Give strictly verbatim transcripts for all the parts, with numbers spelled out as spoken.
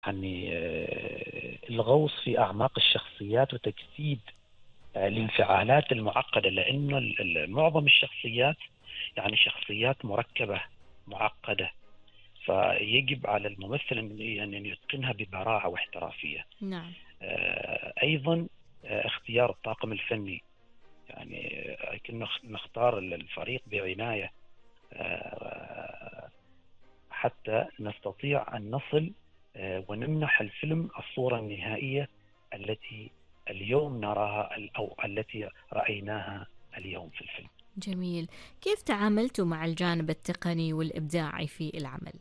يعني آه، الغوص في أعماق الشخصيات وتجسيد آه، الانفعالات المعقدة، لأنه ال- ال- معظم الشخصيات يعني شخصيات مركبة معقدة، فيجب على الممثل أن يعني أن يتقنها ببراعة واحترافية. نعم. آه، أيضا آه، اختيار الطاقم الفني، يعني آه، كنا نختار الفريق بعناية آه، حتى نستطيع أن نصل آه، ونمنح الفيلم الصورة النهائية التي اليوم نراها أو التي رأيناها اليوم في الفيلم. جميل. كيف تعاملتوا مع الجانب التقني والإبداعي في العمل؟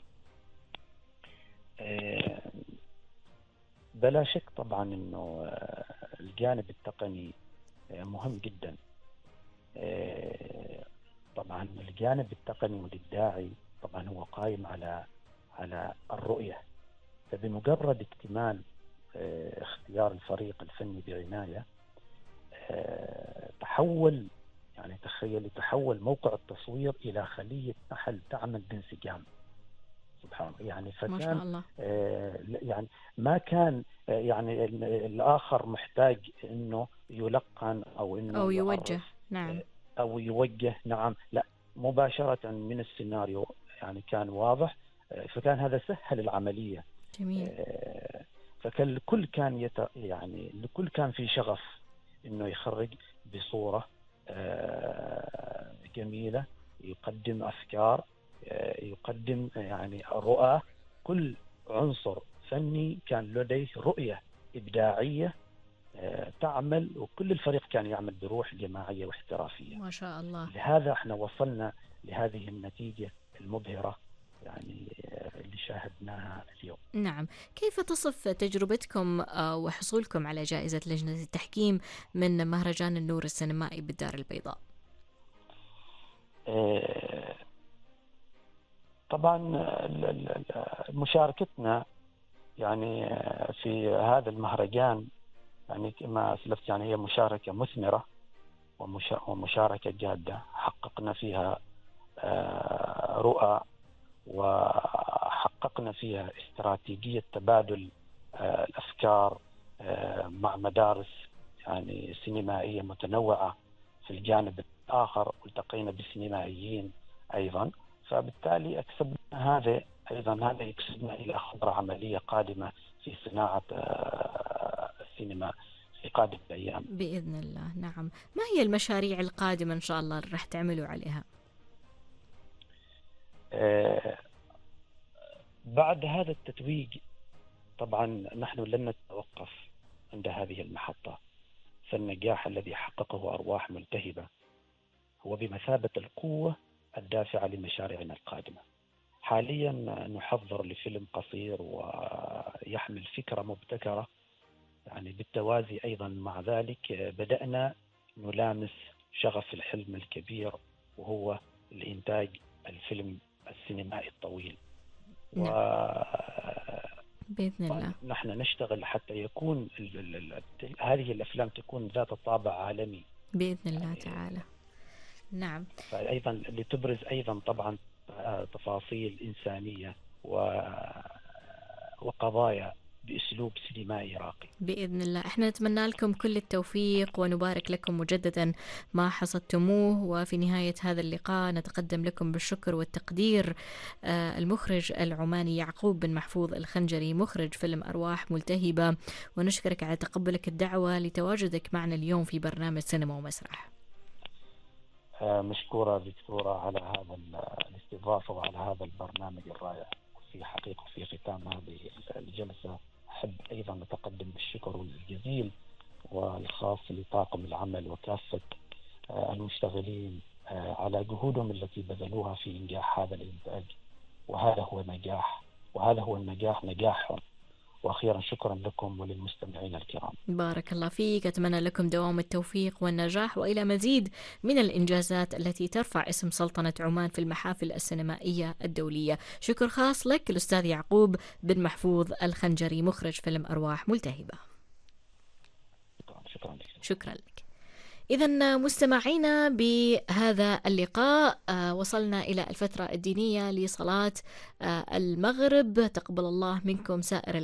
آه، بلا شك طبعا أنه آه، الجانب التقني آه، مهم جدا. آه، طبعا الجانب التقني والإبداعي طبعا هو قائم على على الرؤية. فبمجرد اكتمال آه، اختيار الفريق الفني بعناية، آه، تحول، يعني تخيل، تحول موقع التصوير إلى خلية نحل تعمل بانسجام. سبحان الله. يعني ما فكان شاء الله. آه، يعني ما كان آه، يعني ال- الآخر محتاج إنه يلقن أو أو إنه يوجه. يعرف نعم. آه، أو يوجه. نعم، لا، مباشرة من السيناريو يعني كان واضح. آه، فكان هذا سهل العملية. جميل. آه، فكان الكل كان يت... يعني الكل كان في شغف انه يخرج بصورة آه، جميلة، يقدم افكار، آه، يقدم يعني رؤى. كل عنصر فني كان لديه رؤية إبداعية آه، تعمل، وكل الفريق كان يعمل بروح جماعية واحترافية. ما شاء الله. لهذا احنا وصلنا لهذه النتيجة المبهرة يعني آه، اللي شاهدناها اليوم. نعم. كيف تصف تجربتكم آه، وحصولكم على جائزة لجنة التحكيم من مهرجان النور السينمائي بالدار البيضاء؟ آه، طبعا ال- ال- ال- مشاركتنا يعني آه، في هذا المهرجان يعني كما أسلفت يعني هي مشاركة مثمرة ومشا- ومشاركة جادة. حققنا فيها آه، رؤى، وحققنا فيها استراتيجية تبادل آه، الأفكار آه، مع مدارس يعني سينمائية متنوعة في الجانب الآخر، والتقينا بالسينمائيين أيضا. فبالتالي أكسبنا هذا أيضا، هذا يكسبنا إلى خبرة عملية قادمة في صناعة آه، السينما في قادم الأيام. بإذن الله. نعم. ما هي المشاريع القادمة إن شاء الله اللي راح تعملوا عليها؟ آه، بعد هذا التتويج طبعا نحن لن نتوقف عند هذه المحطة. فالنجاح الذي حققه أرواح ملتهبة هو بمثابة القوة الدافعة لمشاريعنا القادمة. حاليا نحضر لفيلم قصير ويحمل فكرة مبتكرة، يعني بالتوازي أيضا مع ذلك بدأنا نلامس شغف الحلم الكبير، وهو الإنتاج الفيلم السينمائي الطويل. و نعم. بإذن الله. نحن نشتغل حتى يكون ال ال ال هذه الأفلام تكون ذات طابع عالمي بإذن الله يعني. تعالى. نعم. فأيضا لتبرز أيضا طبعا تفاصيل إنسانية و وقضايا بأسلوب سينمائي راقي. بإذن الله. احنا نتمنى لكم كل التوفيق ونبارك لكم مجددا ما حصدتموه. وفي نهاية هذا اللقاء نتقدم لكم بالشكر والتقدير آه، المخرج العماني يعقوب بن محفوظ الخنجري، مخرج فيلم أرواح ملتهبة، ونشكرك على تقبلك الدعوة لتواجدك معنا اليوم في برنامج سينما ومسرح. مشكورة دكتورة على هذا الاستضافة وعلى هذا البرنامج الرائع. في حقيقة في ختام هذه الجلسة أحب أيضا أتقدم بالشكر الجزيل والخاص لطاقم العمل وكافة المشتغلين على جهودهم التي بذلوها في إنجاح هذا الإنتاج. وهذا هو نجاح، وهذا هو النجاح نجاحهم. وأخيرا شكرا لكم وللمستمعين الكرام. بارك الله فيك. أتمنى لكم دوام التوفيق والنجاح وإلى مزيد من الإنجازات التي ترفع اسم سلطنة عمان في المحافل السينمائية الدولية. شكر خاص لك الأستاذ يعقوب بن محفوظ الخنجري، مخرج فيلم أرواح ملتهبة. شكرا, شكرا. شكرا لك. إذن مستمعينا، بهذا اللقاء وصلنا إلى الفترة الدينية لصلاة المغرب. تقبل الله منكم سائر